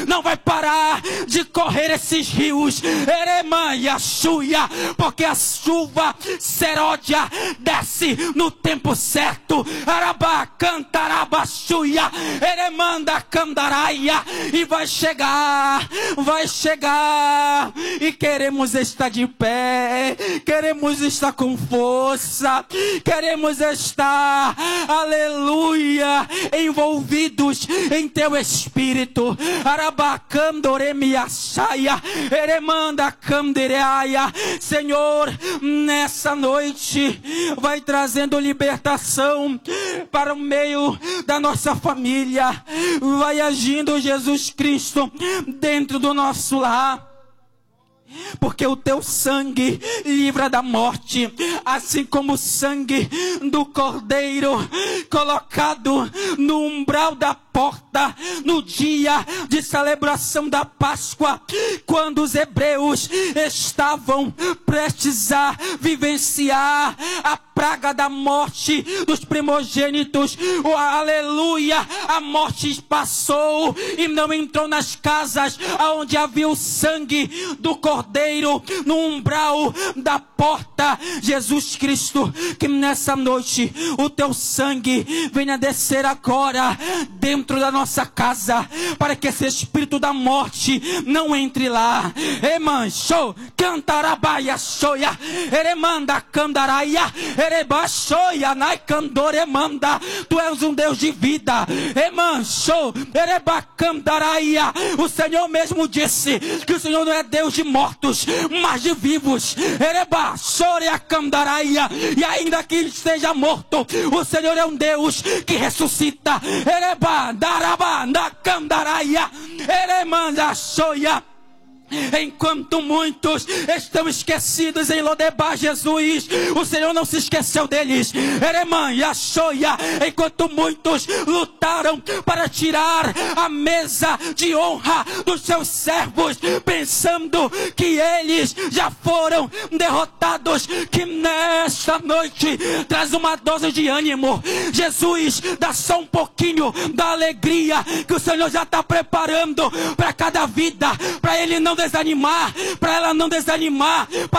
não vai parar de correr esses rios, Eremanha, Xuia, porque a chuva seródia desce no tempo certo, Arabá, Cantaraba, Xuia, Eremanda, Candaraia, e vai chegar, e queremos estar de pé, queremos estar com força, queremos estar, aleluia, envolvidos em teu Espírito, Arabacandoremiaçaia, Eremanda Candereaia. Senhor, nessa noite, vai trazendo libertação para o meio da nossa família, vai agindo Jesus Cristo dentro do nosso lar, porque o teu sangue livra da morte, assim como o sangue do Cordeiro colocado no umbral da porta no dia de celebração da Páscoa, quando os hebreus estavam prestes a vivenciar a praga da morte dos primogênitos, aleluia, a morte passou e não entrou nas casas onde havia o sangue do Cordeiro no umbral da porta. Jesus Cristo, que nessa noite o teu sangue venha descer agora dentro da nossa casa, para que esse espírito da morte não entre lá. Emanchou, cantarabaia, soia, eremanda, candaraia, erebaixoia, naicandoremanda. Tu és um Deus de vida. Emanchou, erebacandaraia. O Senhor mesmo disse que o Senhor não é Deus de mortos, mas de vivos. Erebaixoria, candaraia. E ainda que ele esteja morto, o Senhor é um Deus que ressuscita. Ereba, daraba, candaraia, eremanda, soia. Enquanto muitos estão esquecidos em Lodebar, Jesus, o Senhor não se esqueceu deles. Eremanha, Xoia, enquanto muitos lutaram para tirar a mesa de honra dos seus servos, pensando que eles já foram derrotados, que nesta noite traz uma dose de ânimo. Jesus, dá só um pouquinho da alegria que o Senhor já está preparando para cada vida, para ele não desanimar, para ela não desanimar,